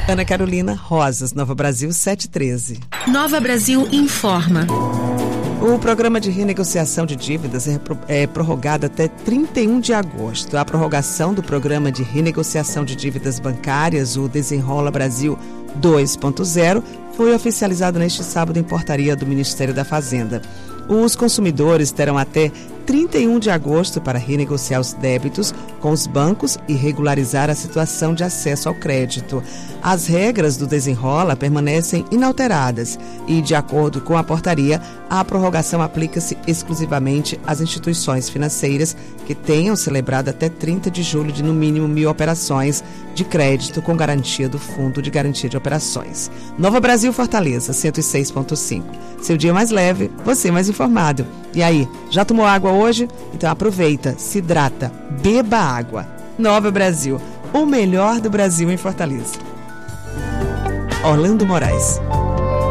Ana Carolina Rosas, Nova Brasil 713. Nova Brasil informa. O programa de renegociação de dívidas é prorrogado até 31 de agosto. A prorrogação do programa de renegociação de dívidas bancárias, o Desenrola Brasil 2.0, foi oficializado neste sábado em portaria do Ministério da Fazenda. Os consumidores terão até 31 de agosto para renegociar os débitos com os bancos e regularizar a situação de acesso ao crédito. As regras do Desenrola permanecem inalteradas e, de acordo com a portaria, a prorrogação aplica-se exclusivamente às instituições financeiras que tenham celebrado até 30 de julho de no mínimo 1.000 operações de crédito com garantia do Fundo de Garantia de Operações. Nova Brasil Fortaleza 106.5. Seu dia mais leve, você mais informado. E aí, já tomou água hoje? Então aproveita, se hidrata, beba água. Nova Brasil, o melhor do Brasil em Fortaleza. Orlando Moraes.